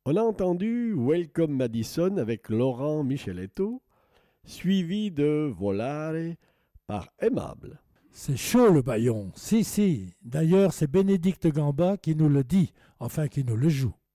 On a entendu Welcome Madison avec Laurent Micheletto, suivi de Volare par Aimable. C'est chaud le baillon, si. D'ailleurs, c'est Bénédicte Gamba qui nous le dit, enfin qui nous le joue.